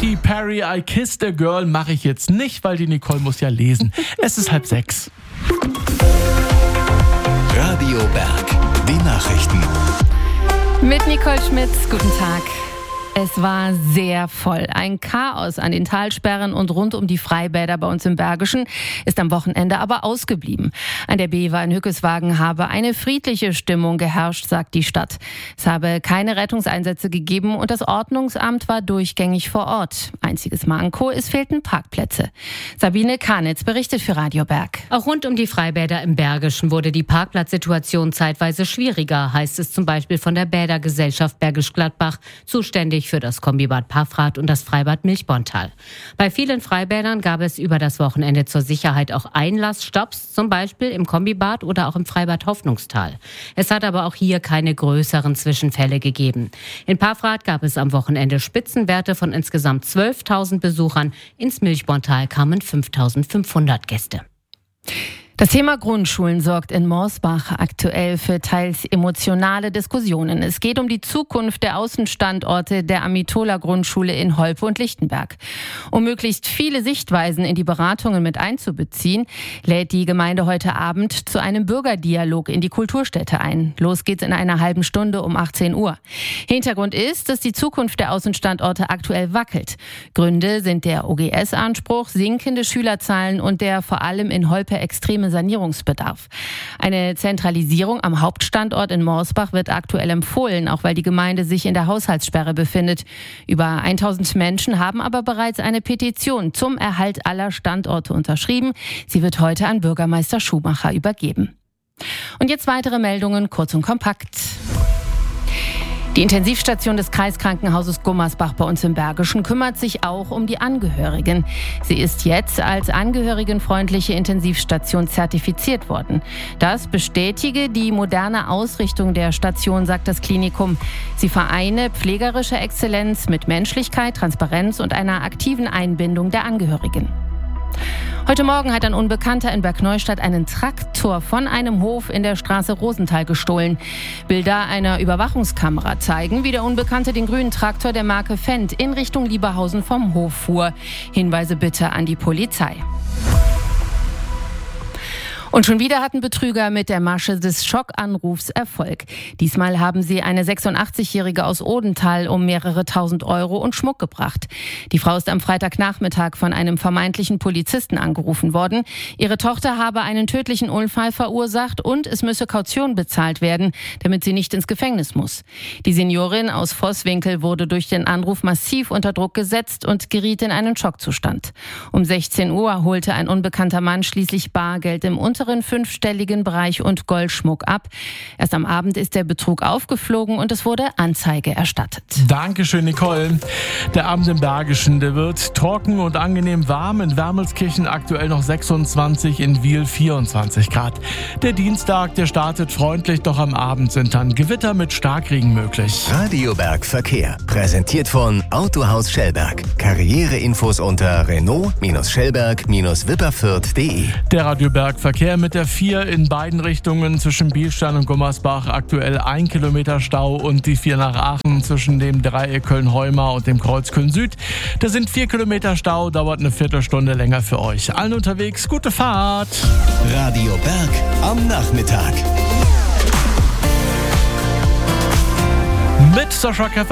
Katy Perry, I Kissed a Girl mache ich jetzt nicht, weil die Nicole muss ja lesen. Es ist 5:30. Radio Berg, die Nachrichten. Mit Nicole Schmitz, guten Tag. Es war sehr voll. Ein Chaos an den Talsperren und rund um die Freibäder bei uns im Bergischen ist am Wochenende aber ausgeblieben. An der Bever in Hückeswagen habe eine friedliche Stimmung geherrscht, sagt die Stadt. Es habe keine Rettungseinsätze gegeben und das Ordnungsamt war durchgängig vor Ort. Einziges Manko, es fehlten Parkplätze. Sabine Karnitz berichtet für Radio Berg. Auch rund um die Freibäder im Bergischen wurde die Parkplatzsituation zeitweise schwieriger, heißt es zum Beispiel von der Bädergesellschaft Bergisch Gladbach, zuständig für das Kombibad Paffrath und das Freibad Milchborntal. Bei vielen Freibädern gab es über das Wochenende zur Sicherheit auch Einlassstopps, zum Beispiel im Kombibad oder auch im Freibad Hoffnungstal. Es hat aber auch hier keine größeren Zwischenfälle gegeben. In Paffrath gab es am Wochenende Spitzenwerte von insgesamt 12.000 Besuchern. Ins Milchborntal kamen 5.500 Gäste. Das Thema Grundschulen sorgt in Morsbach aktuell für teils emotionale Diskussionen. Es geht um die Zukunft der Außenstandorte der Amitola-Grundschule in Holpe und Lichtenberg. Um möglichst viele Sichtweisen in die Beratungen mit einzubeziehen, lädt die Gemeinde heute Abend zu einem Bürgerdialog in die Kulturstätte ein. Los geht's in einer halben Stunde um 18 Uhr. Hintergrund ist, dass die Zukunft der Außenstandorte aktuell wackelt. Gründe sind der OGS-Anspruch, sinkende Schülerzahlen und der vor allem in Holpe extreme Sanierungsbedarf. Eine Zentralisierung am Hauptstandort in Morsbach wird aktuell empfohlen, auch weil die Gemeinde sich in der Haushaltssperre befindet. Über 1000 Menschen haben aber bereits eine Petition zum Erhalt aller Standorte unterschrieben. Sie wird heute an Bürgermeister Schumacher übergeben. Und jetzt weitere Meldungen, kurz und kompakt. Die Intensivstation des Kreiskrankenhauses Gummersbach bei uns im Bergischen kümmert sich auch um die Angehörigen. Sie ist jetzt als angehörigenfreundliche Intensivstation zertifiziert worden. Das bestätige die moderne Ausrichtung der Station, sagt das Klinikum. Sie vereine pflegerische Exzellenz mit Menschlichkeit, Transparenz und einer aktiven Einbindung der Angehörigen. Heute Morgen hat ein Unbekannter in Bergneustadt einen Traktor von einem Hof in der Straße Rosenthal gestohlen. Bilder einer Überwachungskamera zeigen, wie der Unbekannte den grünen Traktor der Marke Fendt in Richtung Lieberhausen vom Hof fuhr. Hinweise bitte an die Polizei. Und schon wieder hatten Betrüger mit der Masche des Schockanrufs Erfolg. Diesmal haben sie eine 86-Jährige aus Odenthal um mehrere tausend Euro und Schmuck gebracht. Die Frau ist am Freitagnachmittag von einem vermeintlichen Polizisten angerufen worden. Ihre Tochter habe einen tödlichen Unfall verursacht und es müsse Kaution bezahlt werden, damit sie nicht ins Gefängnis muss. Die Seniorin aus Vosswinkel wurde durch den Anruf massiv unter Druck gesetzt und geriet in einen Schockzustand. Um 16 Uhr holte ein unbekannter Mann schließlich Bargeld im unteren fünfstelligen Bereich und Goldschmuck ab. Erst am Abend ist der Betrug aufgeflogen und es wurde Anzeige erstattet. Dankeschön, Nicole. Der Abend im Bergischen, der wird trocken und angenehm warm. In Wermelskirchen aktuell noch 26, in Wiel 24 Grad. Der Dienstag, der startet freundlich, doch am Abend sind dann Gewitter mit Starkregen möglich. Radio Berg Verkehr, präsentiert von Autohaus Schellberg. Karriereinfos unter Renault-Schellberg-Wipperfürth.de. Der Radio Berg Verkehr mit der 4 in beiden Richtungen zwischen Bielstein und Gummersbach. Aktuell 1 Kilometer Stau und die 4 nach Aachen zwischen dem Dreieck Köln-Heumar und dem Kreuz Köln-Süd. Da sind 4 Kilometer Stau, dauert eine Viertelstunde länger für euch. Allen unterwegs, gute Fahrt! Radio Berg am Nachmittag. Mit Sascha Keffer.